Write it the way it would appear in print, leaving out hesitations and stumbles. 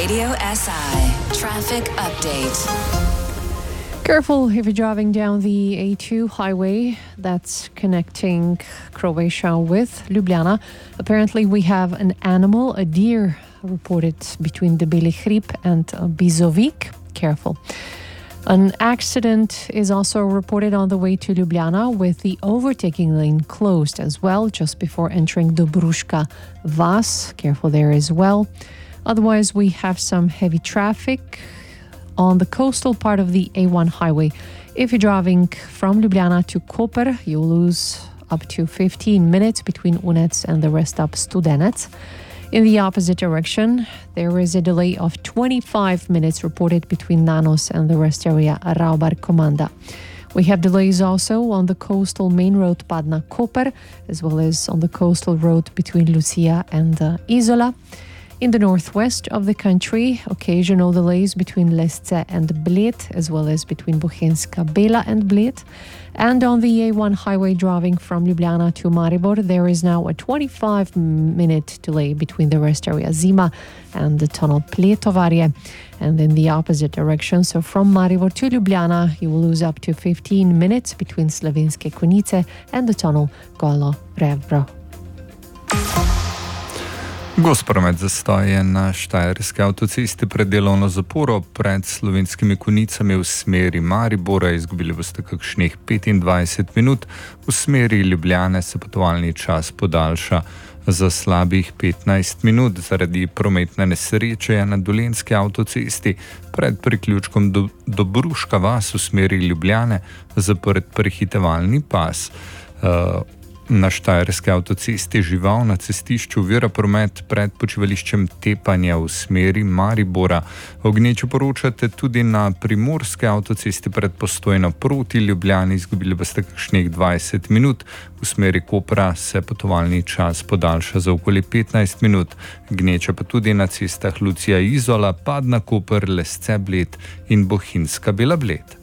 Radio SI Traffic Update. Careful if you're driving down the A2 highway that's connecting Croatia with Ljubljana. Apparently we have an animal, a deer, reported between the Beli Hrib and Bizovik. Careful. An accident is also reported on the way to Ljubljana with the overtaking lane closed as well just before entering Dobruška Vas. Careful there as well. Otherwise we have some heavy traffic on the coastal part of the A1 highway. If you're driving from Ljubljana to Koper, you'll lose up to 15 minutes between Unec and the rest stop Studenec. In the opposite direction, there is a delay of 25 minutes reported between Nanos and the rest area Raubar Komanda. We have delays also on the coastal main road Padna-Koper, as well as on the coastal road between Lucia and Isola. In the northwest of the country, occasional delays between Lesce and Bled, as well as between Bohinjska Bela and Bled. And on the A1 highway driving from Ljubljana to Maribor, there is now a 25-minute delay between the rest area Zima and the tunnel Pletovarje. And in the opposite direction, so from Maribor to Ljubljana, you will lose up to 15 minutes between Slovenske Konjice and the tunnel Golo Rebro. Gost promet zastoj je na Štajerski avtocesti pred delovno zaporo pred Slovenskimi Konjicami v smeri Maribora. Izgubili boste kakšnih 25 minut. V smeri Ljubljane se potovalni čas podaljša za slabih 15 minut. Zaradi prometne nesreče je na Dolenjski avtocesti pred priključkom Dobruška Vas v smeri Ljubljane zaprt prehitevalni pas. Na Štajerski avtocesti Žival na cestišču ovira promet pred počivališčem Tepanja v smeri Maribora. O gneču poročate tudi na Primorski avtocesti pred Postojno proti Ljubljani. Izgubili boste kakšnih 20 minut. V smeri Kopra se potovalni čas podaljša za okoli 15 minut. Gneča pa tudi na cestah Lucija Izola, Padna-Koper, Lesce Bled in Bohinjska Bela Bled.